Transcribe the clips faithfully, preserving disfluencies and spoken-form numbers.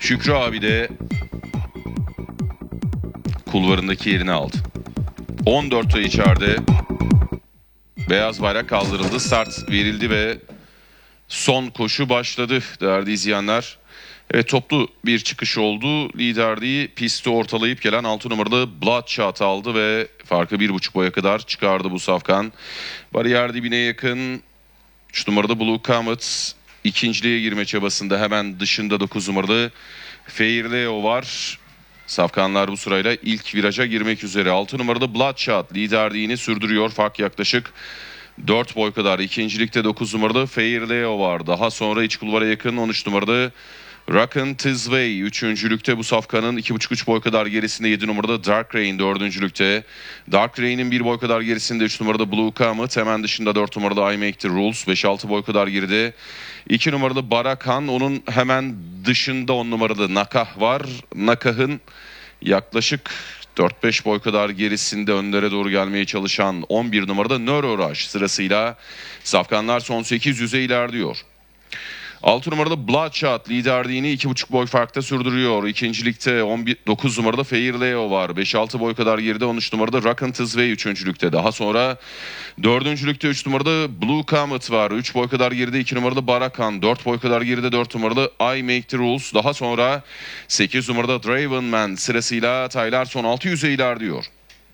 Şükrü abi de kulvarındaki yerini aldı. on dört ay içeride beyaz bayrak kaldırıldı. Start verildi ve son koşu başladı değerli izleyenler. Evet, toplu bir çıkış oldu. Liderliği pisti ortalayıp gelen altı numaralı Bloodshot aldı ve farkı bir buçuk boya kadar çıkardı bu safkan. Bariyer dibine yakın üç numaralı Blue Comet ikinciliğe girme çabasında, hemen dışında dokuz numaralı Fairleo var. Safkanlar bu sırayla ilk viraja girmek üzere. altı numaralı Bloodshot liderliğini sürdürüyor. Fark yaklaşık dört boy kadar. İkincilikte dokuz numaralı Fairleo var. Daha sonra iç kulvara yakın on üç numaralı Rock'n Tizway. Üçüncülükte bu safkanın iki buçuk üç boy kadar gerisinde yedi numaralı Dark Rain dördüncülükte. Dark Rain'in bir boy kadar gerisinde üç numaralı Blue Comet. Hemen dışında dört numaralı I Make The Rules. beş altı boy kadar geride iki numaralı Barakan. Onun hemen dışında on numaralı Nakah var. Nakah'ın yaklaşık dört beş boy kadar gerisinde önlere doğru gelmeye çalışan on bir numarada Neuro Rush sırasıyla safkanlar son sekiz yüze ilerliyor. altı numaralı Bloodshot liderliğini iki buçuk boy farkta sürdürüyor. İkincilikte on dokuz numarada Fairleo var. beş altı boy kadar geride on üç numarada Rock'n Tizway üçüncülükte. Daha sonra dördüncülükte üç numarada Blue Comet var. üç boy kadar geride iki numaralı Barakan. dört boy kadar geride dört numaralı I Make The Rules. Daha sonra sekiz numarada Draven Man sırasıyla taylar son altı yüze ilerliyor.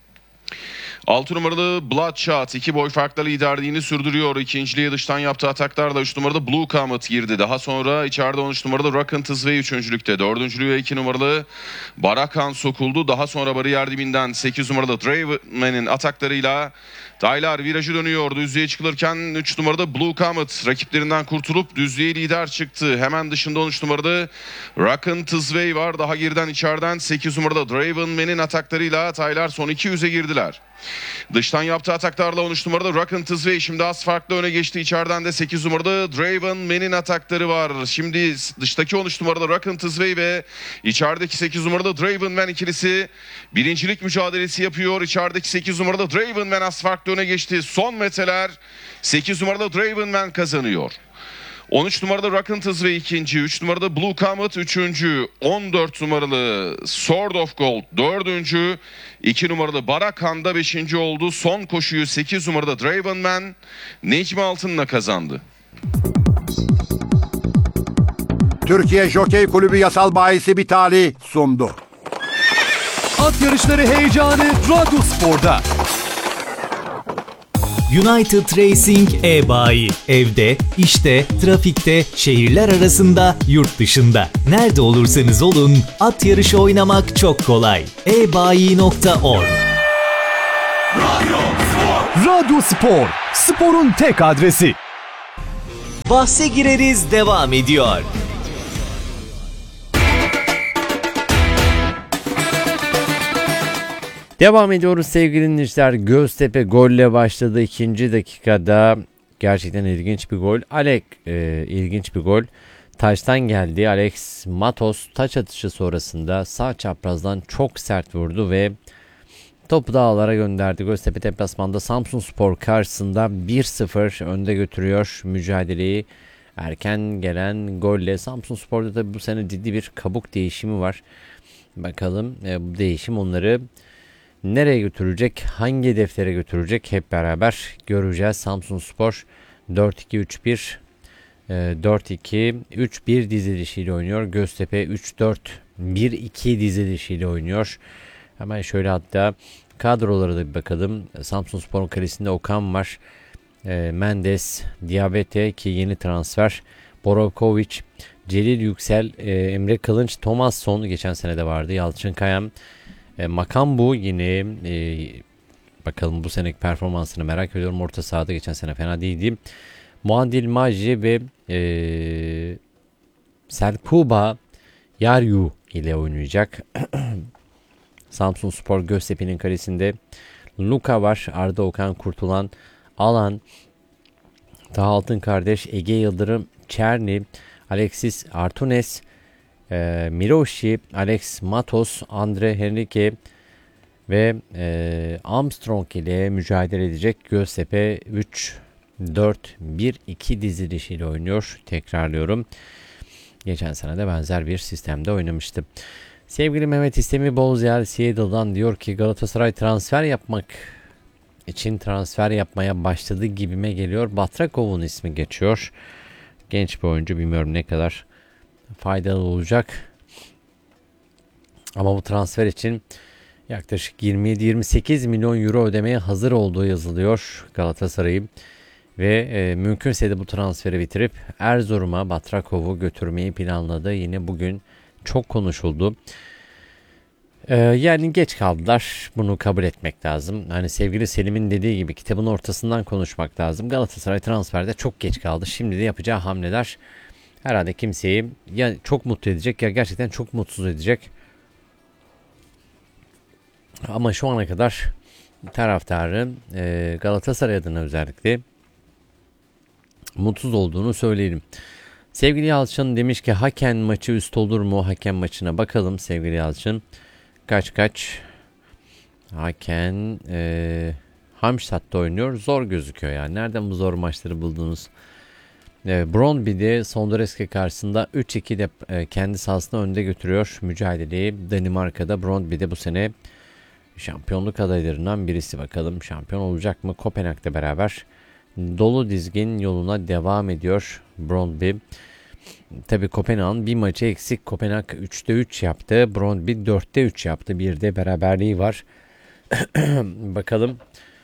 altı numaralı Bloodshot iki boy farkla liderliğini sürdürüyor. İkinciliğe dıştan yaptığı ataklarla üç numaralı Blue Comet girdi. Daha sonra içeride on üç numaralı Rock'n Tizway üçüncülükte. Dördüncülüğe iki numaralı Barakan sokuldu. Daha sonra bariyer dibinden sekiz numaralı Draven'in ataklarıyla taylar virajı dönüyor. Düzlüğe çıkılırken üç numarada Blue Comet rakiplerinden kurtulup düzlüğe lider çıktı. Hemen dışında on üç numaralı Rock'n Tizway var. Daha geriden içeriden sekiz numarada Draven'in ataklarıyla taylar son iki yüze girdiler. Dıştan yaptığı ataklarla on üç numarada Rock'n Tizway şimdi az farklı öne geçti. İçeriden de sekiz numarada Draven Man'in atakları var. Şimdi dıştaki on üç numarada Rock'n Tizway ve içerideki sekiz numarada Draven Man ikilisi birincilik mücadelesi yapıyor. İçerideki sekiz numarada Draven Man az farklı öne geçti. Son metreler sekiz numarada Draven Man kazanıyor. on üç numarada Rock'n Tizway ikinci, üç numarada Blue Comet üçüncü, on dört numaralı Sword of Gold dördüncü, iki numaralı Barakan da beşinci oldu. Son koşuyu sekiz numarada Draven Man Necmi Altın'la kazandı. Türkiye Jokey Kulübü yasal bahisi Bitali sundu. At yarışları heyecanı Radyospor'da. United Racing e-bayi. Evde, işte, trafikte, şehirler arasında, yurt dışında. Nerede olursanız olun, at yarışı oynamak çok kolay. e bayi nokta org Radyospor, sporun tek adresi. Bahse gireriz devam ediyor. Devam ediyoruz sevgili dinleyiciler. Göztepe golle başladı ikinci dakikada. Gerçekten ilginç bir gol. Alek e, ilginç bir gol. Taçtan geldi. Alex Matos taç atışı sonrasında sağ çaprazdan çok sert vurdu ve topu dağlara gönderdi. Göztepe deplasmanda Samsunspor karşısında bir sıfır önde götürüyor mücadeleyi. Erken gelen golle Samsunspor'da tabi bu sene ciddi bir kabuk değişimi var. Bakalım e, bu değişim onları nereye götürecek, hangi hedeflere götürecek hep beraber göreceğiz. Samsunspor dört iki üç bir dört iki üç bir dizilişiyle oynuyor. Göztepe üç dört bir iki dizilişiyle oynuyor. Hemen şöyle hatta kadrolara da bir bakalım. Samsunspor'un kalesinde Okan var. E, Mendes, Diabete ki yeni transfer. Borovkovic, Celil Yüksel, e, Emre Kılınç, Thomasson geçen sene de vardı. Yalçın Kayam, e, Makambu yine e, bakalım bu seneki performansını merak ediyorum. Orta sahada geçen sene fena değildi. Muadil Maji ve e, Serkuba Yaryu ile oynayacak. Samsunspor Göztepe'nin kalesinde Luka var. Arda Okan Kurtulan, Alan, Taha Altın kardeş, Ege Yıldırım, Çerni, Alexis Artunes, e, Miroshi, Alex Matos, Andre Henrique ve e, Armstrong ile mücadele edecek. Göztepe üç dört bir iki dizilişiyle oynuyor. Tekrarlıyorum. Geçen sene de benzer bir sistemde oynamıştı. Sevgili Mehmet İstemi Bozyal Seattle'dan diyor ki Galatasaray transfer yapmak için transfer yapmaya başladı gibime geliyor. Batrakov'un ismi geçiyor. Genç bir oyuncu, bilmiyorum ne kadar faydalı olacak. Ama bu transfer için yaklaşık yirmi yedi yirmi sekiz milyon euro ödemeye hazır olduğu yazılıyor Galatasaray'ın. Ve e, mümkünse de bu transferi bitirip Erzurum'a Batrakov'u götürmeyi planladı. Yine bugün çok konuşuldu. Ee, yani geç kaldılar. Bunu kabul etmek lazım. Hani sevgili Selim'in dediği gibi kitabın ortasından konuşmak lazım. Galatasaray transferde çok geç kaldı. Şimdi de yapacağı hamleler herhalde kimseyi ya çok mutlu edecek ya gerçekten çok mutsuz edecek. Ama şu ana kadar taraftarın e, Galatasaray adına özellikle mutsuz olduğunu söyleyelim. Sevgili Yalçın demiş ki Haken maçı üst olur mu? Haken maçına bakalım sevgili Yalçın. Kaç kaç? Haken e, Hamstad'da oynuyor. Zor gözüküyor yani. Nereden bu zor maçları buldunuz? E, Brøndby'de Sondoreske karşısında üç iki de e, kendi sahasında önde götürüyor mücadeleyi. Danimarka'da Brøndby'de bu sene şampiyonluk adaylarından birisi. Bakalım şampiyon olacak mı? Kopenhag'da beraber dolu dizgin yoluna devam ediyor Brøndby. Tabii Kopenhag'ın bir maçı eksik. Kopenhag üçte üç yaptı. Brøndby dörtte üç yaptı. Bir de beraberliği var. Bakalım.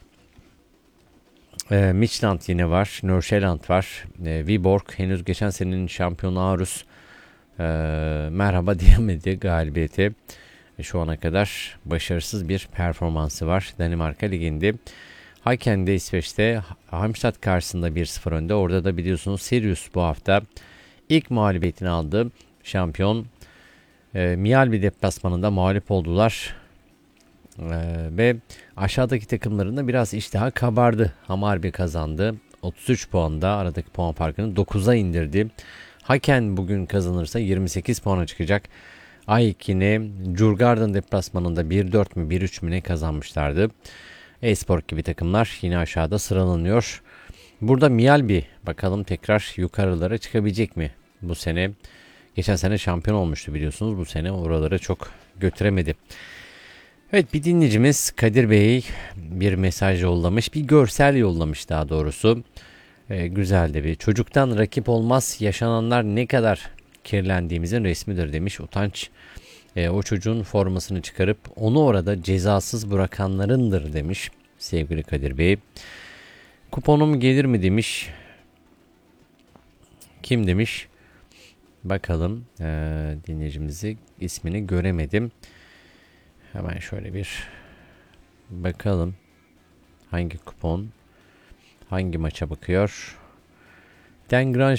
E, Midtjylland yine var. Nordsjælland var. E, Viborg henüz geçen senenin şampiyonu Aarhus e, merhaba diyemedi galibiyeti. E, şu ana kadar başarısız bir performansı var Danimarka Ligi'nde. Haken'de İsveç'te Halmstad karşısında bir sıfır önde. Orada da biliyorsunuz Sirius bu hafta ilk mağlubiyetini aldı. Şampiyon e, Mjällby deplasmanında mağlup oldular. E, ve aşağıdaki takımlarında biraz iştahı kabardı. Hammarby kazandı. otuz üç puanda aradaki puan farkını dokuza indirdi. Haken bugün kazanırsa yirmi sekiz puana çıkacak. AEK yine Djurgården deplasmanında bir dört mü bir üç mü ne kazanmışlardı. E-Spor gibi takımlar yine aşağıda sıralanıyor. Burada Mjällby bakalım tekrar yukarılara çıkabilecek mi bu sene? Geçen sene şampiyon olmuştu biliyorsunuz. Bu sene oralara çok götüremedi. Evet, bir dinleyicimiz Kadir Bey bir mesaj yollamış. Bir görsel yollamış daha doğrusu. Ee, güzel de bir. Çocuktan rakip olmaz, yaşananlar ne kadar kirlendiğimizin resmidir demiş. Utanç e, o çocuğun formasını çıkarıp onu orada cezasız bırakanlarındır demiş sevgili Kadir Bey. Kuponum gelir mi demiş. Kim demiş? Bakalım ee, dinleyicimizi ismini göremedim. Hemen şöyle bir bakalım. Hangi kupon? Hangi maça bakıyor? Den Grand